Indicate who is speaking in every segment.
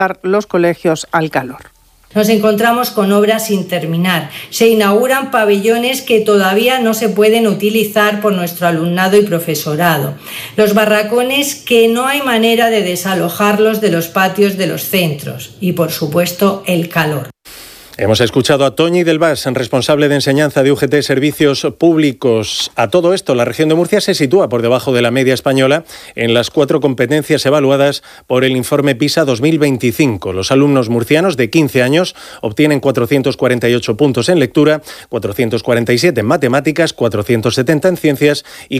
Speaker 1: los colegios al calor.
Speaker 2: Nos encontramos con obras sin terminar. Se inauguran pabellones que todavía no se pueden utilizar por nuestro alumnado y profesorado. Los barracones que no hay manera de desalojarlos de los patios de los centros. Y, por supuesto, el calor.
Speaker 3: Hemos escuchado a Toñi del Vas, responsable de enseñanza de UGT Servicios Públicos. A todo esto, la región de Murcia se sitúa por debajo de la media española en las 4 competencias evaluadas por el informe PISA 2025. Los alumnos murcianos de 15 años obtienen 448 puntos en lectura, 447 en matemáticas, 470 en ciencias y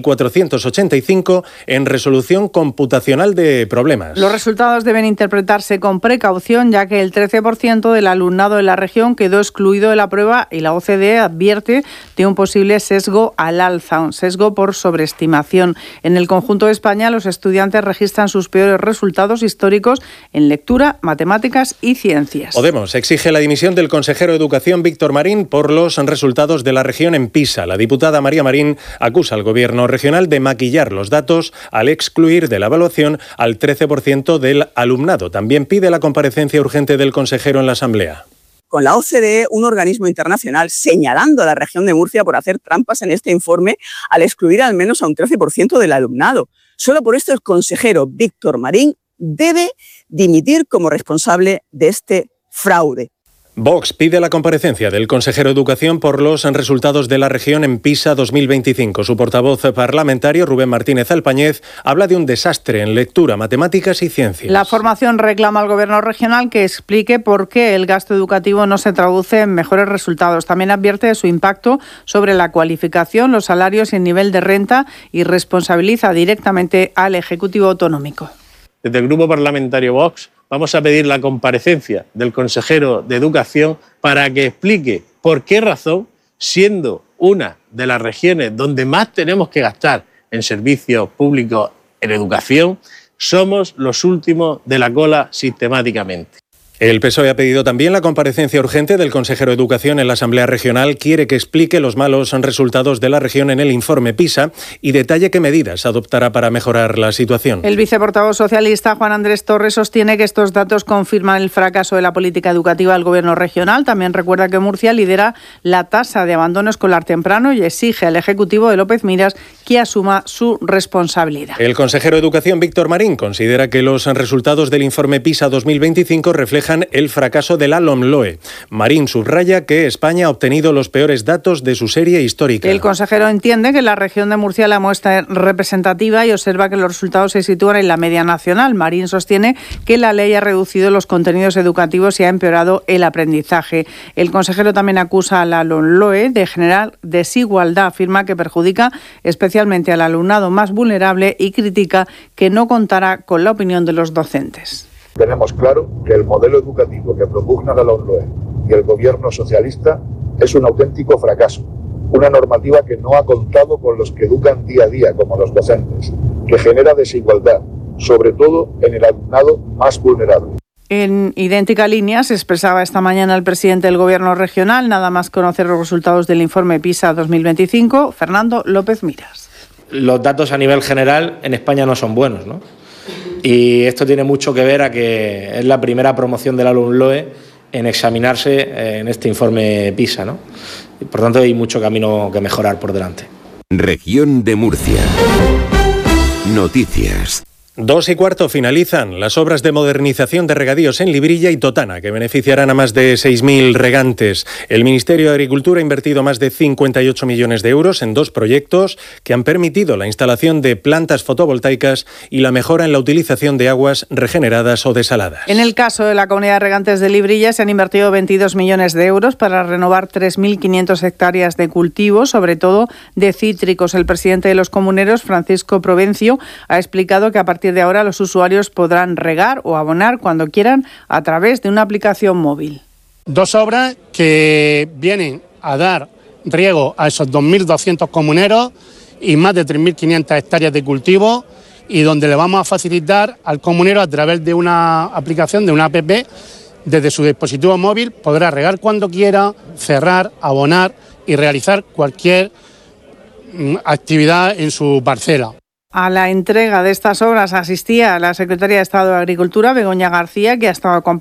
Speaker 3: 485 en resolución computacional de problemas.
Speaker 1: Los resultados deben interpretarse con precaución, ya que el 13% del alumnado de la región quedó excluido de la prueba y la OCDE advierte de un posible sesgo al alza, un sesgo por sobreestimación. En el conjunto de España, los estudiantes registran sus peores resultados históricos en lectura, matemáticas y ciencias.
Speaker 3: Podemos exige la dimisión del consejero de Educación, Víctor Marín, por los resultados de la región en PISA. La diputada María Marín acusa al gobierno regional de maquillar los datos al excluir de la evaluación al 13% del alumnado. También pide la comparecencia urgente del consejero en la Asamblea.
Speaker 4: Con la OCDE, un organismo internacional, señalando a la región de Murcia por hacer trampas en este informe al excluir al menos a un 13% del alumnado. Solo por esto el consejero Víctor Marín debe dimitir como responsable de este fraude.
Speaker 3: Vox pide la comparecencia del consejero de Educación por los resultados de la región en PISA 2025. Su portavoz parlamentario, Rubén Martínez Alpañez, habla de un desastre en lectura, matemáticas y ciencias.
Speaker 1: La formación reclama al gobierno regional que explique por qué el gasto educativo no se traduce en mejores resultados. También advierte de su impacto sobre la cualificación, los salarios y el nivel de renta y responsabiliza directamente al Ejecutivo Autonómico.
Speaker 5: Desde el Grupo Parlamentario Vox vamos a pedir la comparecencia del consejero de Educación para que explique por qué razón, siendo una de las regiones donde más tenemos que gastar en servicios públicos en educación, somos los últimos de la cola sistemáticamente.
Speaker 3: El PSOE ha pedido también la comparecencia urgente del consejero de Educación en la Asamblea Regional. Quiere que explique los malos resultados de la región en el informe PISA y detalle qué medidas adoptará para mejorar la situación.
Speaker 1: El viceportavoz socialista Juan Andrés Torres sostiene que estos datos confirman el fracaso de la política educativa del gobierno regional. También recuerda que Murcia lidera la tasa de abandono escolar temprano y exige al Ejecutivo de López Miras que asuma su responsabilidad.
Speaker 3: El consejero de Educación, Víctor Marín, considera que los resultados del informe PISA 2025 reflejan el fracaso de la LOMLOE. Marín subraya que España ha obtenido los peores datos de su serie histórica.
Speaker 1: El consejero entiende que la región de Murcia la muestra representativa y observa que los resultados se sitúan en la media nacional. Marín sostiene que la ley ha reducido los contenidos educativos y ha empeorado el aprendizaje. El consejero también acusa a la LOMLOE de generar desigualdad. Afirma que perjudica especialmente al alumnado más vulnerable y critica que no contará con la opinión de los docentes.
Speaker 6: Tenemos claro que el modelo educativo que propugna la LOMLOE y el gobierno socialista es un auténtico fracaso. Una normativa que no ha contado con los que educan día a día, como los docentes, que genera desigualdad, sobre todo en el alumnado más vulnerable.
Speaker 1: En idéntica línea se expresaba esta mañana el presidente del Gobierno regional, nada más conocer los resultados del informe PISA 2025, Fernando López Miras.
Speaker 7: Los datos a nivel general en España no son buenos, ¿no? Y esto tiene mucho que ver a que es la primera promoción de la LOMLOE en examinarse en este informe PISA, ¿no? Y por tanto hay mucho camino que mejorar por delante.
Speaker 8: Región de Murcia. Noticias.
Speaker 3: 2:15 finalizan las obras de modernización de regadíos en Librilla y Totana, que beneficiarán a más de 6.000 regantes. El Ministerio de Agricultura ha invertido más de 58 millones de euros en 2 proyectos que han permitido la instalación de plantas fotovoltaicas y la mejora en la utilización de aguas regeneradas o desaladas.
Speaker 1: En el caso de la Comunidad de Regantes de Librilla se han invertido 22 millones de euros para renovar 3.500 hectáreas de cultivos, sobre todo de cítricos. El presidente de los comuneros, Francisco Provencio, ha explicado que a partir de ahora los usuarios podrán regar o abonar cuando quieran a través de una aplicación móvil.
Speaker 9: 2 obras que vienen a dar riego a esos 2.200 comuneros y más de 3.500 hectáreas de cultivo, y donde le vamos a facilitar al comunero a través de una aplicación, de una app, desde su dispositivo móvil podrá regar cuando quiera, cerrar, abonar y realizar cualquier actividad en su parcela.
Speaker 1: A la entrega de estas obras asistía la secretaria de Estado de Agricultura, Begoña García, que ha estado